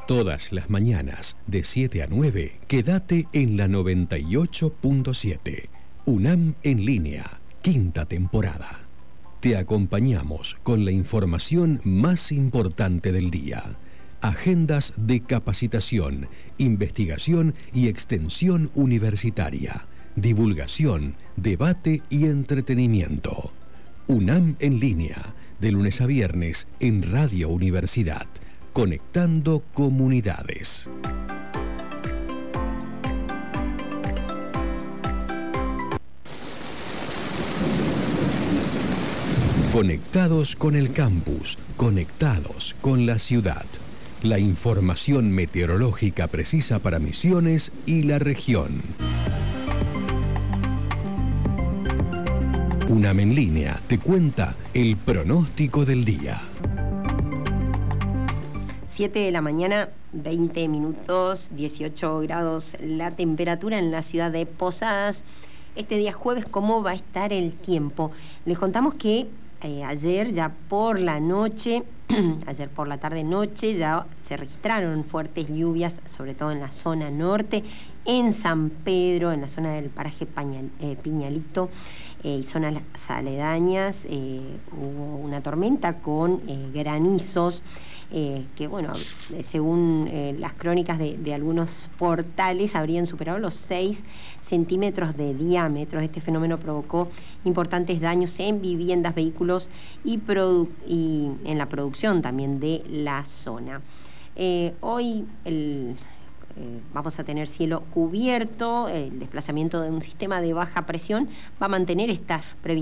Todas las mañanas, de 7 a 9, quédate en la 98.7. UNAM en línea, quinta temporada. Te acompañamos con la información más importante del día. Agendas de capacitación, investigación y extensión universitaria. Divulgación, debate y entretenimiento. UNAM en línea, de lunes a viernes en Radio Universidad. Conectando comunidades. Conectados con el campus, conectados con la ciudad. La información meteorológica precisa para Misiones y la región. UNAM en línea te cuenta el pronóstico del día. 7 de la mañana, 20 minutos, 18 grados la temperatura en la ciudad de Posadas. Este día jueves, ¿cómo va a estar el tiempo? Les contamos que ayer ya por la noche, ayer por la tarde-noche ya se registraron fuertes lluvias, sobre todo en la zona norte, en San Pedro, en la zona del paraje Piñalito y zonas aledañas. Hubo una tormenta con granizos. Que bueno, según las crónicas de algunos portales, habrían superado los 6 centímetros de diámetro. Este fenómeno provocó importantes daños en viviendas, vehículos y en la producción también de la zona. Hoy vamos a tener cielo cubierto. El desplazamiento de un sistema de baja presión va a mantener esta previsión